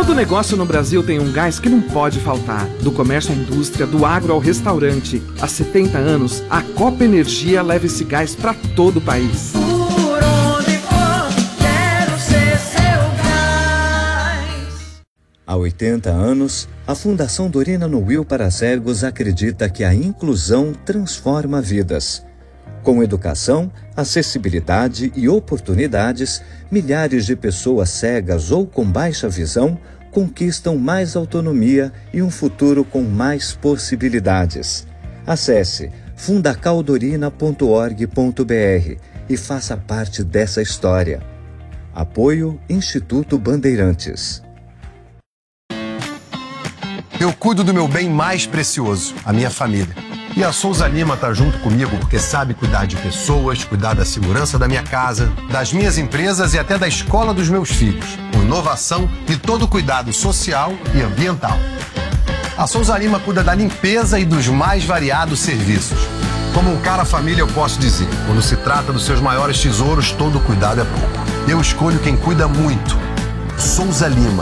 Todo negócio no Brasil tem um gás que não pode faltar. Do comércio à indústria, do agro ao restaurante. Há 70 anos, a Copa Energia leva esse gás para todo o país. Por onde for, quero ser seu gás. Há 80 anos, a Fundação Dorina Nuil para Cegos acredita que a inclusão transforma vidas. Com educação, acessibilidade e oportunidades, milhares de pessoas cegas ou com baixa visão conquistam mais autonomia e um futuro com mais possibilidades. Acesse fundacaldorina.org.br e faça parte dessa história. Apoio Instituto Bandeirantes. Eu cuido do meu bem mais precioso, a minha família. E a Souza Lima está junto comigo porque sabe cuidar de pessoas, cuidar da segurança da minha casa, das minhas empresas e até da escola dos meus filhos, com inovação e todo cuidado social e ambiental. A Souza Lima cuida da limpeza e dos mais variados serviços. Como um cara família eu posso dizer, quando se trata dos seus maiores tesouros, todo cuidado é pouco. Eu escolho quem cuida muito. Souza Lima.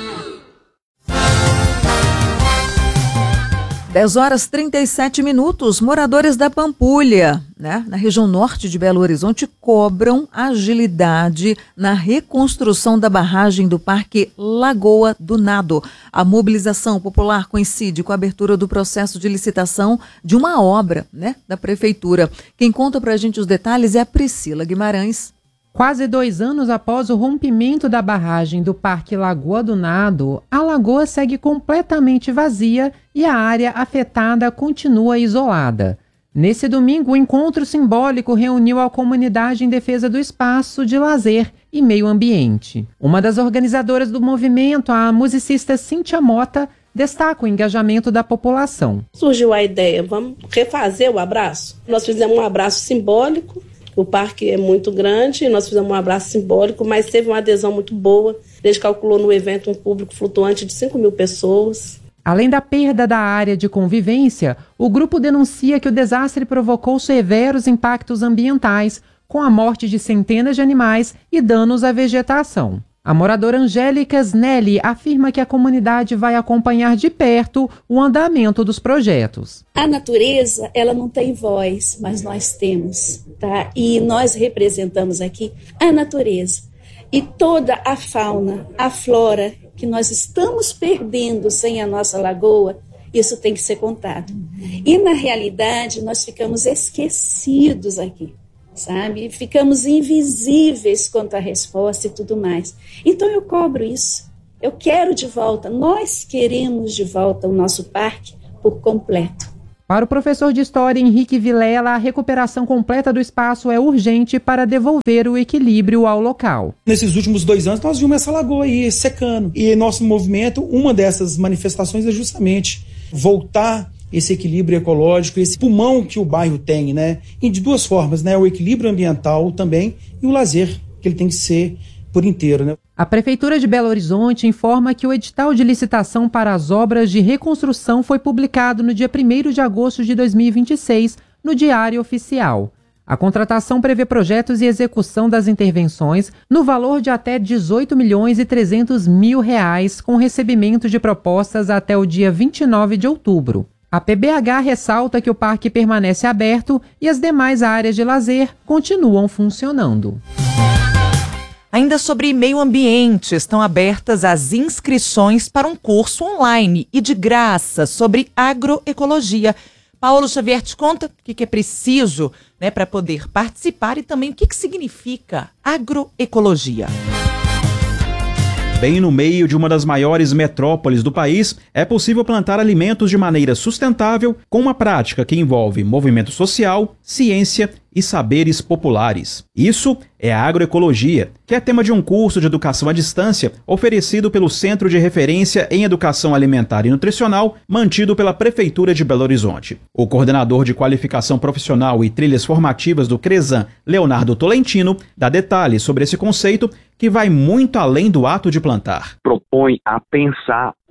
10h37. Moradores da Pampulha, na região norte de Belo Horizonte, cobram agilidade na reconstrução da barragem do Parque Lagoa do Nado. A mobilização popular coincide com a abertura do processo de licitação de uma obra, da Prefeitura. Quem conta pra gente os detalhes é a Priscila Guimarães. Quase 2 anos após o rompimento da barragem do Parque Lagoa do Nado, a lagoa segue completamente vazia e a área afetada continua isolada. Nesse domingo, o encontro simbólico reuniu a comunidade em defesa do espaço de lazer e meio ambiente. Uma das organizadoras do movimento, a musicista Cíntia Mota, destaca o engajamento da população. Surgiu a ideia, vamos refazer o abraço? Nós fizemos um abraço simbólico. O parque é muito grande, nós fizemos um abraço simbólico, mas teve uma adesão muito boa. A gente calculou no evento um público flutuante de 5.000 pessoas. Além da perda da área de convivência, o grupo denuncia que o desastre provocou severos impactos ambientais, com a morte de centenas de animais e danos à vegetação. A moradora Angélica Snelli afirma que a comunidade vai acompanhar de perto o andamento dos projetos. A natureza, ela não tem voz, mas nós temos, tá? E nós representamos aqui a natureza. E toda a fauna, a flora que nós estamos perdendo sem a nossa lagoa, isso tem que ser contado. E na realidade, nós ficamos esquecidos aqui. Sabe? Ficamos invisíveis quanto à resposta e tudo mais. Então eu cobro isso. Eu quero de volta, nós queremos de volta o nosso parque por completo. Para o professor de História Henrique Vilela, a recuperação completa do espaço é urgente para devolver o equilíbrio ao local. Nesses últimos 2 anos nós vimos essa lagoa aí secando. E nosso movimento, uma dessas manifestações é justamente voltar esse equilíbrio ecológico, esse pulmão que o bairro tem, E de 2 formas, o equilíbrio ambiental também e o lazer, que ele tem que ser por inteiro, A Prefeitura de Belo Horizonte informa que o edital de licitação para as obras de reconstrução foi publicado no dia 1º de agosto de 2026, no Diário Oficial. A contratação prevê projetos e execução das intervenções no valor de até R$ 18.300.000, com recebimento de propostas até o dia 29 de outubro. A PBH ressalta que o parque permanece aberto e as demais áreas de lazer continuam funcionando. Ainda sobre meio ambiente, estão abertas as inscrições para um curso online e de graça sobre agroecologia. Paulo Xavier te conta o que é preciso para poder participar e também o que significa agroecologia. Bem no meio de uma das maiores metrópoles do país, é possível plantar alimentos de maneira sustentável com uma prática que envolve movimento social, ciência e saberes populares. Isso é a agroecologia, que é tema de um curso de educação à distância oferecido pelo Centro de Referência em Educação Alimentar e Nutricional, mantido pela Prefeitura de Belo Horizonte. O coordenador de qualificação profissional e trilhas formativas do CRESAM, Leonardo Tolentino, dá detalhes sobre esse conceito que vai muito além do ato de plantar. Propõe a pensar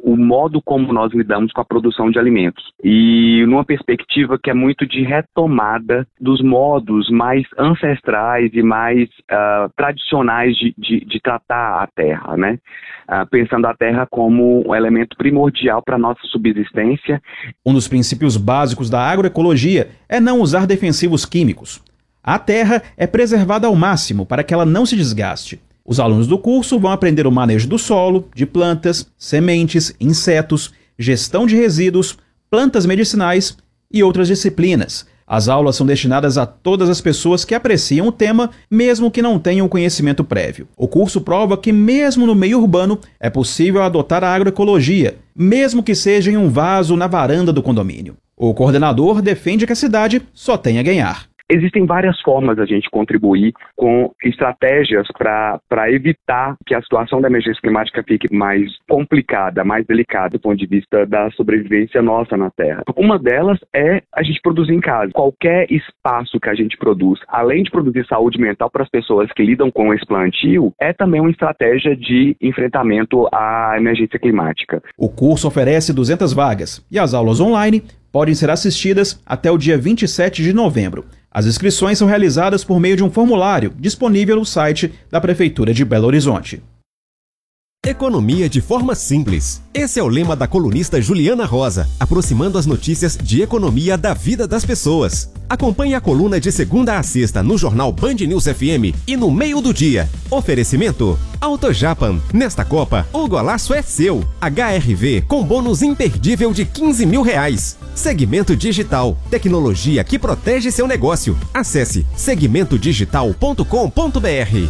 o modo como nós lidamos com a produção de alimentos. E numa perspectiva que é muito de retomada dos modos mais ancestrais e mais tradicionais de tratar a terra, né? Pensando a terra como um elemento primordial para a nossa subsistência. Um dos princípios básicos da agroecologia é não usar defensivos químicos. A terra é preservada ao máximo para que ela não se desgaste. Os alunos do curso vão aprender o manejo do solo, de plantas, sementes, insetos, gestão de resíduos, plantas medicinais e outras disciplinas. As aulas são destinadas a todas as pessoas que apreciam o tema, mesmo que não tenham conhecimento prévio. O curso prova que mesmo no meio urbano é possível adotar a agroecologia, mesmo que seja em um vaso na varanda do condomínio. O coordenador defende que a cidade só tem a ganhar. Existem várias formas da gente contribuir com estratégias para evitar que a situação da emergência climática fique mais complicada, mais delicada do ponto de vista da sobrevivência nossa na Terra. Uma delas é a gente produzir em casa. Qualquer espaço que a gente produz, além de produzir saúde mental para as pessoas que lidam com esse plantio, é também uma estratégia de enfrentamento à emergência climática. O curso oferece 200 vagas e as aulas online podem ser assistidas até o dia 27 de novembro. As inscrições são realizadas por meio de um formulário disponível no site da Prefeitura de Belo Horizonte. Economia de forma simples. Esse é o lema da colunista Juliana Rosa, aproximando as notícias de economia da vida das pessoas. Acompanhe a coluna de segunda a sexta no jornal Band News FM e no meio do dia. Oferecimento AutoJapan. Nesta Copa, o golaço é seu. HRV com bônus imperdível de R$15 mil. Segmento Digital. Tecnologia que protege seu negócio. Acesse segmentodigital.com.br.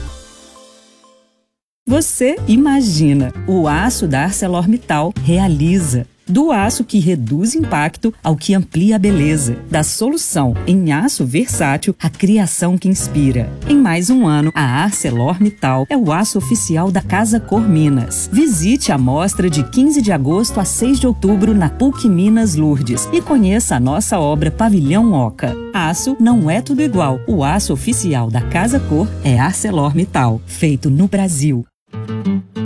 Você imagina, o aço da ArcelorMittal realiza. Do aço que reduz impacto ao que amplia a beleza. Da solução em aço versátil à criação que inspira. Em mais um ano, a ArcelorMittal é o aço oficial da Casa Cor Minas. Visite a mostra de 15 de agosto a 6 de outubro na PUC Minas Lourdes e conheça a nossa obra Pavilhão Oca. Aço não é tudo igual. O aço oficial da Casa Cor é ArcelorMittal, feito no Brasil.